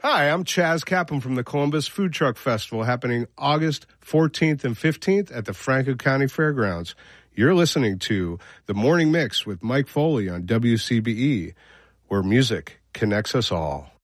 Hi, I'm Chaz Kaplan from the Columbus Food Truck Festival happening August 14th and 15th at the Franklin County Fairgrounds. You're listening to The Morning Mix with Mike Foley on WCBE, where music connects us all.